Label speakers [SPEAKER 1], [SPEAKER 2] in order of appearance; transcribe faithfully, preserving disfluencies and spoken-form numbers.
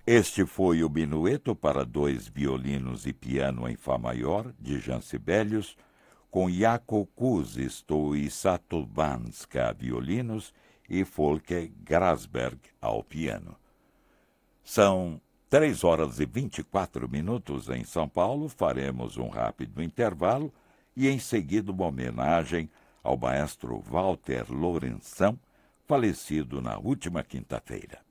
[SPEAKER 1] Este foi o Minueto para dois violinos e piano em Fá maior, de Jan Sibelius, com Jako Kuusisto e Satu Banska violinos e Folke Grasberg ao piano. São três horas e vinte e quatro minutos em São Paulo. Faremos um rápido intervalo e, em seguida, uma homenagem ao maestro Walter Lourenção, falecido na última quinta-feira.